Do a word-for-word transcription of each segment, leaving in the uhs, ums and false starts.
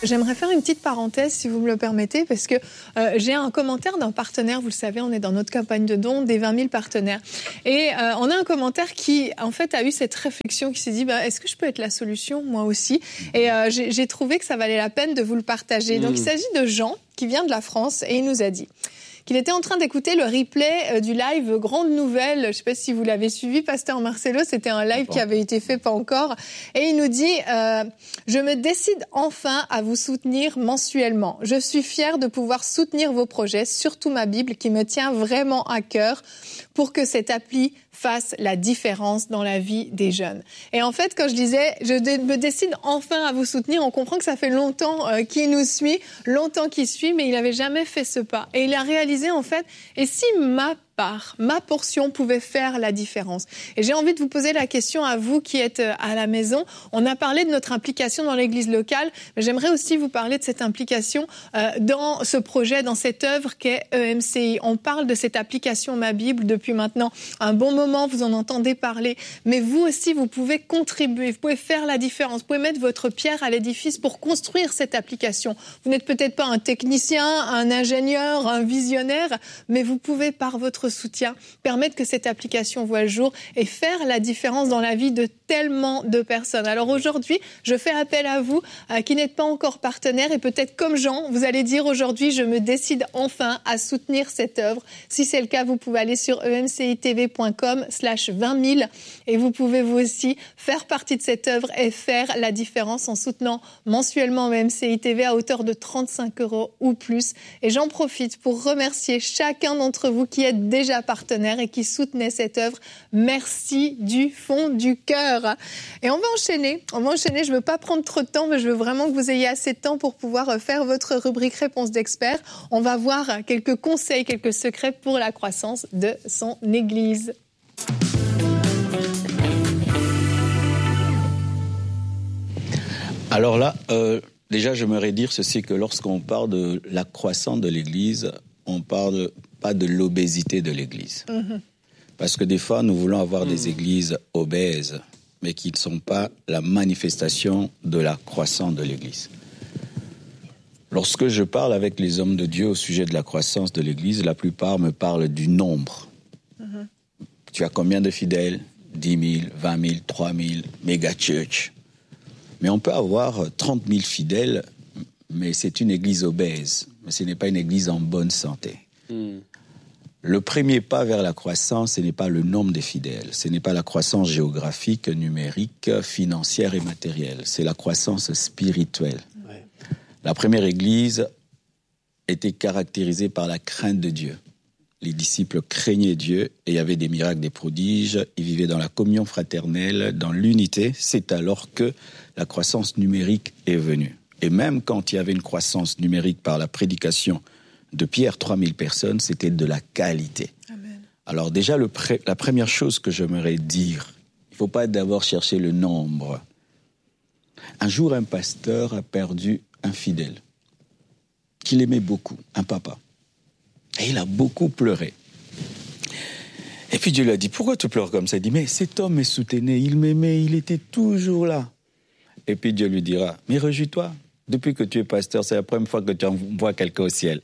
J'aimerais faire une petite parenthèse, si vous me le permettez, parce que euh, j'ai un commentaire d'un partenaire. Vous le savez, on est dans notre campagne de dons des vingt mille partenaires. Et euh, on a un commentaire qui, en fait, a eu cette réflexion, qui s'est dit bah, « Est-ce que je peux être la solution, moi aussi ?» Et euh, j'ai, j'ai trouvé que ça valait la peine de vous le partager. Donc, mmh. il s'agit de Jean, qui vient de la France, et il nous a dit qu'il était en train d'écouter le replay du live Grande Nouvelle. Je ne sais pas si vous l'avez suivi, Pasteur Marcelo. C'était un live qui avait été fait pas encore. Et il nous dit euh, « Je me décide enfin à vous soutenir mensuellement. Je suis fière de pouvoir soutenir vos projets, surtout ma Bible qui me tient vraiment à cœur pour que cette appli fasse la différence dans la vie des jeunes. » Et en fait, quand je disais « Je me décide enfin à vous soutenir », on comprend que ça fait longtemps euh, qu'il nous suit, longtemps qu'il suit, mais il n'avait jamais fait ce pas. Et il a réalisé en fait, et si ma part, ma portion pouvait faire la différence. Et j'ai envie de vous poser la question à vous qui êtes à la maison. On a parlé de notre implication dans l'église locale, mais j'aimerais aussi vous parler de cette implication euh, dans ce projet, dans cette œuvre qu'est E M C I. On parle de cette application Ma Bible depuis maintenant un bon moment, vous en entendez parler, mais vous aussi, vous pouvez contribuer, vous pouvez faire la différence, vous pouvez mettre votre pierre à l'édifice pour construire cette application. Vous n'êtes peut-être pas un technicien, un ingénieur, un visionnaire, mais vous pouvez par votre soutien, permettre que cette application voit le jour et faire la différence dans la vie de tellement de personnes. Alors aujourd'hui, je fais appel à vous euh, qui n'êtes pas encore partenaires et peut-être comme Jean, vous allez dire aujourd'hui, je me décide enfin à soutenir cette œuvre. Si c'est le cas, vous pouvez aller sur emcitv.com slash vingt mille et vous pouvez vous aussi faire partie de cette œuvre et faire la différence en soutenant mensuellement E M C I T V à hauteur de trente-cinq euros ou plus. Et j'en profite pour remercier chacun d'entre vous qui êtes déjà partenaires et qui soutenaient cette œuvre. Merci du fond du cœur. Et on va enchaîner. On va enchaîner. Je ne veux pas prendre trop de temps, mais je veux vraiment que vous ayez assez de temps pour pouvoir faire votre rubrique réponse d'experts. On va voir quelques conseils, quelques secrets pour la croissance de son Église. Alors là, euh, déjà, j'aimerais dire ceci, que lorsqu'on parle de la croissance de l'Église, on parle pas de l'obésité de l'Église. Mmh. Parce que des fois, nous voulons avoir mmh. des églises obèses, mais qui ne sont pas la manifestation de la croissance de l'Église. Lorsque je parle avec les hommes de Dieu au sujet de la croissance de l'Église, la plupart me parlent du nombre. Mmh. Tu as combien de fidèles ? dix mille, vingt mille, trois mille, méga church. Mais on peut avoir trente mille fidèles, mais c'est une église obèse. Mais ce n'est pas une église en bonne santé. Mm. Le premier pas vers la croissance, ce n'est pas le nombre des fidèles. Ce n'est pas la croissance géographique, numérique, financière et matérielle. C'est la croissance spirituelle. Ouais. La première église était caractérisée par la crainte de Dieu. Les disciples craignaient Dieu et il y avait des miracles, des prodiges. Ils vivaient dans la communion fraternelle, dans l'unité. C'est alors que la croissance numérique est venue. Et même quand il y avait une croissance numérique par la prédication de Pierre, trois mille personnes, c'était de la qualité. Amen. Alors déjà, le pré- la première chose que j'aimerais dire, il ne faut pas d'abord chercher le nombre. Un jour, un pasteur a perdu un fidèle qu'il aimait beaucoup, un papa. Et il a beaucoup pleuré. Et puis Dieu lui a dit, pourquoi tu pleures comme ça ? Il dit, mais cet homme me soutenait, il m'aimait, il était toujours là. Et puis Dieu lui dira, mais réjouis-toi, depuis que tu es pasteur, c'est la première fois que tu envoies quelqu'un au ciel.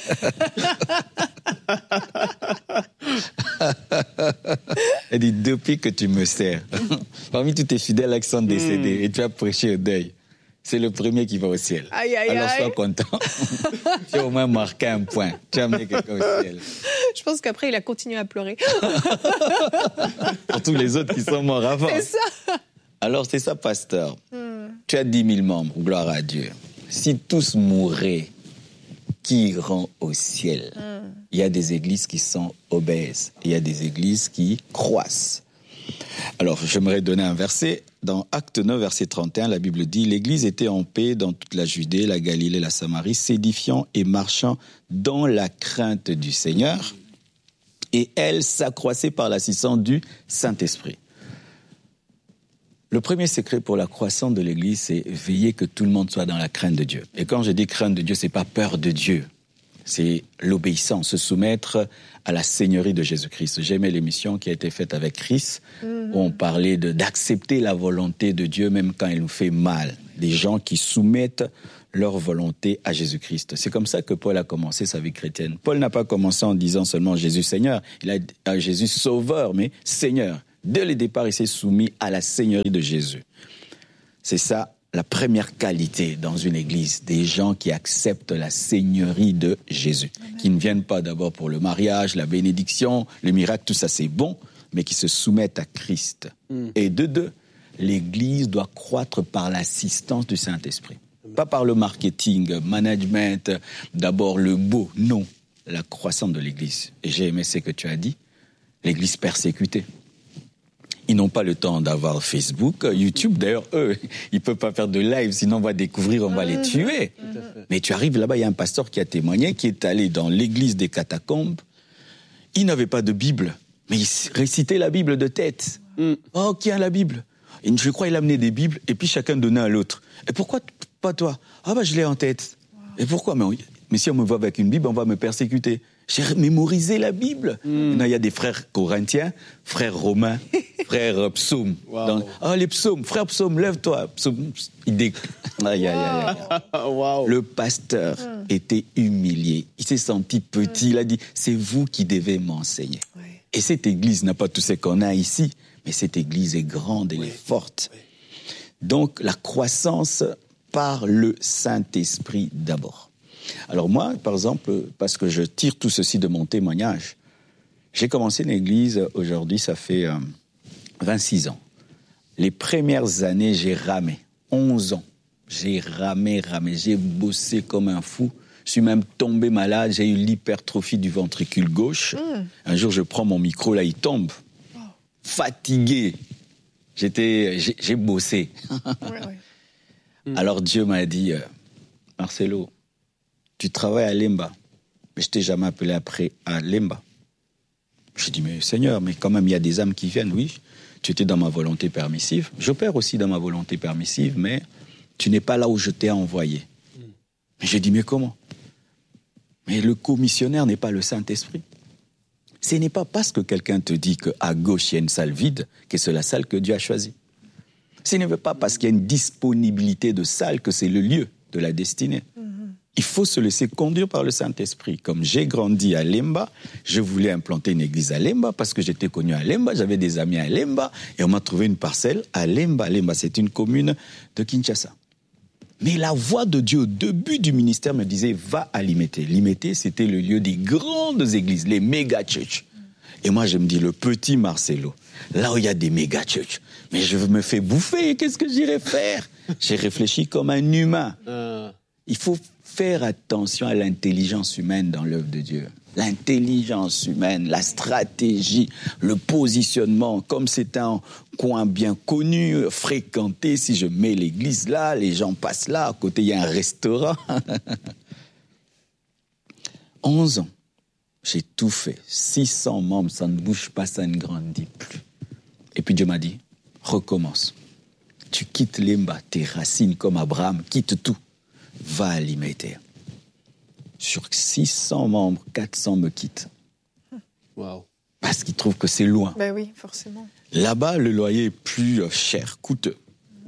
Elle dit, depuis que tu me sers, parmi tous tes fidèles là qui sont décédés, mm. et tu as prêché au deuil, c'est le premier qui va au ciel. Aïe, aïe, Alors aïe. sois content. Tu as au moins marqué un point. Tu as amené quelqu'un au ciel. Je pense qu'après, il a continué à pleurer. Pour tous les autres qui sont morts avant. C'est ça. Alors c'est ça, pasteur. Hmm. Tu as dix mille membres, gloire à Dieu. Si tous mouraient, qui iront au ciel ? Hmm. Il y a des églises qui sont obèses. Il y a des églises qui croissent. Alors, j'aimerais donner un verset. Dans Acte neuf, verset trente et un, la Bible dit « L'Église était en paix dans toute la Judée, la Galilée, la Samarie, s'édifiant et marchant dans la crainte du Seigneur. Et elle s'accroissait par l'assistance du Saint-Esprit. » Le premier secret pour la croissance de l'Église, c'est veiller que tout le monde soit dans la crainte de Dieu. Et quand je dis crainte de Dieu, c'est pas peur de Dieu. C'est l'obéissance, se soumettre à la seigneurie de Jésus-Christ. J'aimais l'émission qui a été faite avec Chris, mm-hmm. où on parlait de, d'accepter la volonté de Dieu même quand elle nous fait mal. Des gens qui soumettent leur volonté à Jésus-Christ. C'est comme ça que Paul a commencé sa vie chrétienne. Paul n'a pas commencé en disant seulement Jésus Seigneur, il a dit Jésus Sauveur, mais Seigneur. Dès le départ, il s'est soumis à la seigneurie de Jésus. C'est ça la première qualité dans une église, des gens qui acceptent la seigneurie de Jésus, Amen. Qui ne viennent pas d'abord pour le mariage, la bénédiction, le miracle, tout ça c'est bon, mais qui se soumettent à Christ. Mm. Et de deux, l'église doit croître par l'assistance du Saint-Esprit. Amen. Pas par le marketing, management, d'abord le beau, non, la croissance de l'église. Et j'ai aimé ce que tu as dit, l'église persécutée. Ils n'ont pas le temps d'avoir Facebook, YouTube. D'ailleurs, eux, ils ne peuvent pas faire de live, sinon on va découvrir, on va les tuer. Mais tu arrives là-bas, il y a un pasteur qui a témoigné, qui est allé dans l'église des catacombes. Il n'avait pas de Bible, mais il récitait la Bible de tête. Mm. Oh, qui a la Bible? Et je crois qu'il a amené des Bibles, et puis chacun donnait à l'autre. Et pourquoi pas toi? Ah bah je l'ai en tête. Wow. Et pourquoi? Mais, on, mais si on me voit avec une Bible, on va me persécuter. J'ai mémorisé la Bible. Mm. Maintenant, il y a des frères corinthiens, frères romains, frères psaumes. Wow. Donc, oh, les psaumes, frère psaume, lève-toi. Psaume, il dé... aïe, aïe, aïe, aïe. Wow. Le pasteur mm. était humilié. Il s'est senti petit. Mm. Il a dit, c'est vous qui devez m'enseigner. Oui. Et cette église n'a pas tout ce qu'on a ici, mais cette église est grande, elle oui. est forte. Oui. Donc, la croissance par le Saint-Esprit d'abord. Alors moi, par exemple, parce que je tire tout ceci de mon témoignage, j'ai commencé une église, aujourd'hui, ça fait euh, vingt-six ans. Les premières années, j'ai ramé, onze ans. J'ai ramé, ramé, j'ai bossé comme un fou. Je suis même tombé malade, j'ai eu l'hypertrophie du ventricule gauche. Mmh. Un jour, je prends mon micro, là, il tombe. Wow. Fatigué. J'étais, j'ai, j'ai bossé. Ouais, ouais. Mmh. Alors Dieu m'a dit, euh, Marcelo, tu travailles à Lemba, mais je t'ai jamais appelé après à Lemba. J'ai dit, mais Seigneur, mais quand même, il y a des âmes qui viennent. Oui, tu étais dans ma volonté permissive. J'opère aussi dans ma volonté permissive, mais tu n'es pas là où je t'ai envoyé. Mm. Mais j'ai dit, mais comment? Mais le commissionnaire n'est pas le Saint-Esprit. Ce n'est pas parce que quelqu'un te dit qu'à gauche, il y a une salle vide, que c'est la salle que Dieu a choisie. Ce n'est pas parce qu'il y a une disponibilité de salle que c'est le lieu de la destinée. Mm. Il faut se laisser conduire par le Saint-Esprit. Comme j'ai grandi à Lemba, je voulais implanter une église à Lemba parce que j'étais connu à Lemba, j'avais des amis à Lemba et on m'a trouvé une parcelle à Lemba. Lemba, c'est une commune de Kinshasa. Mais la voix de Dieu au début du ministère me disait, va à Limete. Limete, c'était le lieu des grandes églises, les méga-churches. Et moi, je me dis, le petit Marcelo, là où il y a des méga-churches, mais je me fais bouffer, qu'est-ce que j'irais faire? J'ai réfléchi comme un humain. Euh... Il faut faire attention à l'intelligence humaine dans l'œuvre de Dieu. L'intelligence humaine, la stratégie, le positionnement. Comme c'est un coin bien connu, fréquenté, si je mets l'église là, les gens passent là, à côté il y a un restaurant. onze ans, j'ai tout fait. six cents membres, ça ne bouge pas, ça ne grandit plus. Et puis Dieu m'a dit, recommence. Tu quittes Lemba, tes racines comme Abraham, quitte tout. Va à Limete. Sur six cents membres, quatre cents me quittent. Wow. Parce qu'ils trouvent que c'est loin. Ben oui, forcément. Là-bas, le loyer est plus cher, coûteux. Mmh.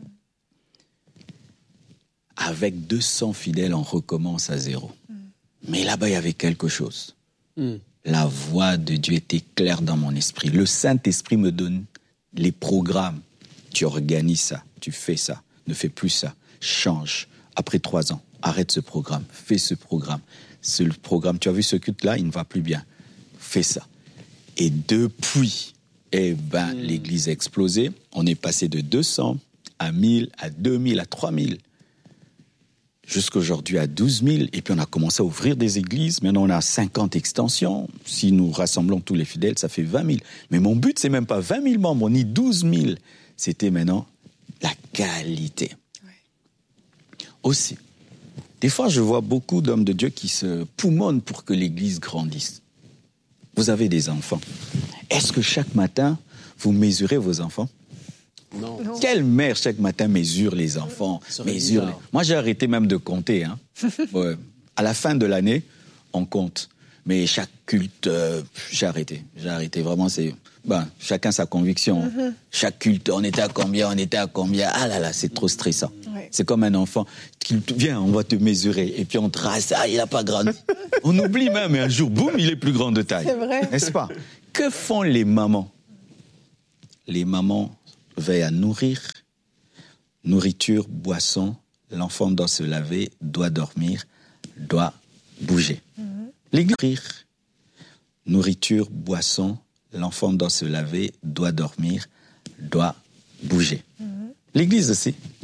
Avec deux cents fidèles, on recommence à zéro. Mmh. Mais là-bas, il y avait quelque chose. Mmh. La voix de Dieu était claire dans mon esprit. Le Saint-Esprit me donne les programmes. Tu organises ça, tu fais ça, ne fais plus ça, change. Après trois ans, arrête ce programme, fais ce programme. Ce programme, tu as vu ce culte-là, il ne va plus bien. Fais ça. Et depuis, eh ben, mmh. l'église a explosé. On est passé de deux cents à mille, à deux mille, à trois mille. Jusqu'aujourd'hui à douze mille. Et puis on a commencé à ouvrir des églises. Maintenant, on a cinquante extensions. Si nous rassemblons tous les fidèles, ça fait vingt mille. Mais mon but, c'est même pas vingt mille membres, ni douze mille. C'était maintenant la qualité. Aussi. Des fois, je vois beaucoup d'hommes de Dieu qui se poumonnent pour que l'Église grandisse. Vous avez des enfants. Est-ce que chaque matin, vous mesurez vos enfants? Non. non. Quelle mère, chaque matin, mesure les enfants mesure les... Moi, j'ai arrêté même de compter. Hein. Ouais. À la fin de l'année, en compte. Mais chaque culte, euh, j'ai arrêté. J'ai arrêté. Vraiment, c'est... Ben, chacun sa conviction. Mm-hmm. Chaque culte, on était à combien, on était à combien. Ah là là, c'est trop stressant. Ouais. C'est comme un enfant qui vient, on va te mesurer. Et puis on trace, ah, il n'a pas grand. On oublie même, et un jour, boum, il est plus grand de taille. C'est vrai. N'est-ce pas? Que font les mamans? Les mamans veillent à nourrir. Nourriture, boisson. L'enfant doit se laver, doit dormir, doit bouger. Mm-hmm. L'église, nourriture, boisson, l'enfant doit se laver, doit dormir, doit bouger. Mm-hmm. L'église aussi.